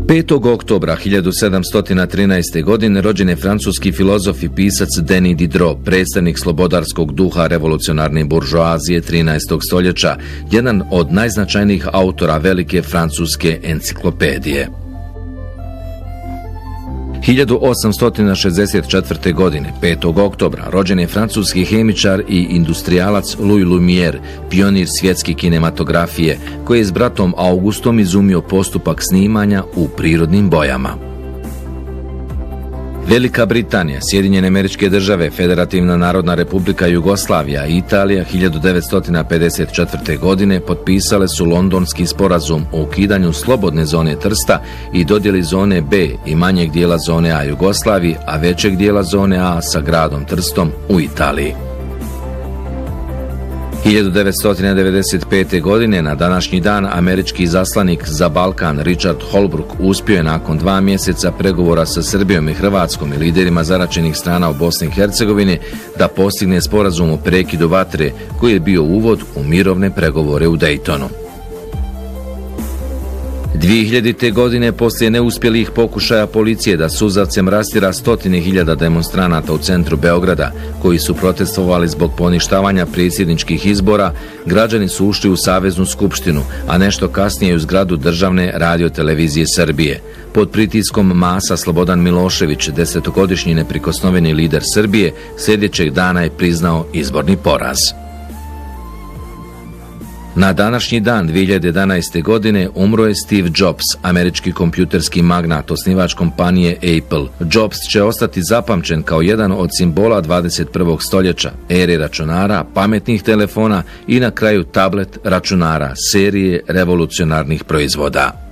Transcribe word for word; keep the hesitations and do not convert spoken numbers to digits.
petog oktobra hiljadu sedamsto trinaeste. godine rođen je francuski filozof i pisac Denis Diderot, predstavnik slobodarskog duha revolucionarne buržoazije trinaestog stoljeća, jedan od najznačajnijih autora velike francuske enciklopedije. hiljadu osamsto šezdeset četvrte. godine, petog oktobra, rođen je francuski hemičar i industrijalac Louis Lumière, pionir svjetske kinematografije, koji je s bratom Augustom izumio postupak snimanja u prirodnim bojama. Velika Britanija, Sjedinjene Američke Države, Federativna Narodna Republika Jugoslavija i Italija hiljadu devetsto pedeset četvrte. godine potpisale su Londonski sporazum o ukidanju slobodne zone Trsta i dodjeli zone B i manjeg dijela zone A Jugoslaviji, a većeg dijela zone A sa gradom Trstom u Italiji. hiljadu devetsto devedeset pete. godine na današnji dan američki izaslanik za Balkan Richard Holbrooke uspio je nakon dva mjeseca pregovora sa Srbijom i Hrvatskom i liderima zaračenih strana u Bosni i Hercegovini da postigne sporazum o prekidu vatre koji je bio uvod u mirovne pregovore u Daytonu. dvije hiljadite. godine poslije neuspjelih pokušaja policije da suzavcem rastjera stotine hiljada demonstranata u centru Beograda, koji su protestovali zbog poništavanja predsjedničkih izbora, građani su ušli u Saveznu skupštinu, a nešto kasnije u zgradu Državne radiotelevizije Srbije. Pod pritiskom masa Slobodan Milošević, desetogodišnji neprikosnoveni lider Srbije, sljedećeg dana je priznao izborni poraz. Na današnji dan dvije hiljade jedanaeste. godine umro je Steve Jobs, američki kompjuterski magnat, osnivač kompanije Apple. Jobs će ostati zapamćen kao jedan od simbola dvadeset prvog stoljeća, ere računara, pametnih telefona i na kraju tablet računara, serije revolucionarnih proizvoda.